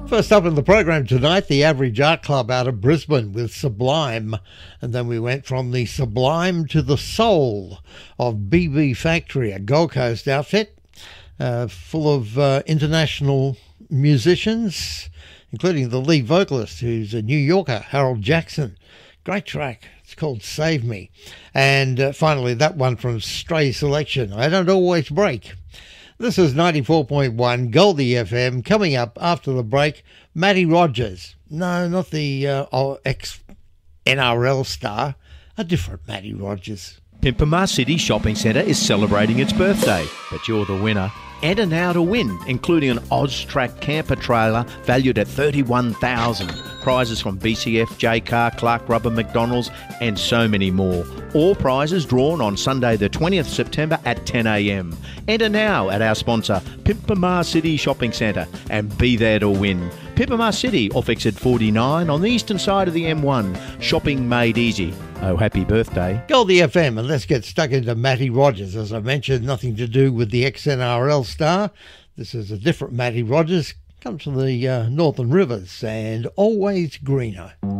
First up in the program tonight, the Average Art Club out of Brisbane with Sublime. And then we went from the Sublime to the Soul of BB Factory, a Gold Coast outfit full of international musicians, including the lead vocalist, who's a New Yorker, Harold Jackson. Great track. It's called Save Me. And finally, that one from Stray Selection, I Don't Always Break. This is 94.1 Goldie FM. Coming up after the break, Matty Rogers. No, not the ex-NRL star, a different Matty Rogers. Pimpama City Shopping Centre is celebrating its birthday, but you're the winner. Enter now to win, including an Oztrack camper trailer valued at $31,000. Prizes from BCF, Jaycar, Clark Rubber, McDonald's and so many more. All prizes drawn on Sunday the 20th September at 10 a.m. Enter now at our sponsor, Pimpama City Shopping Centre, and be there to win. Pimpama City off exit 49 on the eastern side of the M1. Shopping made easy. Oh, happy birthday. Goldie FM, and let's get stuck into Matty Rogers. As I mentioned, nothing to do with the ex-NRL star. This is a different Matty Rogers. Comes from the Northern Rivers and Always Greener.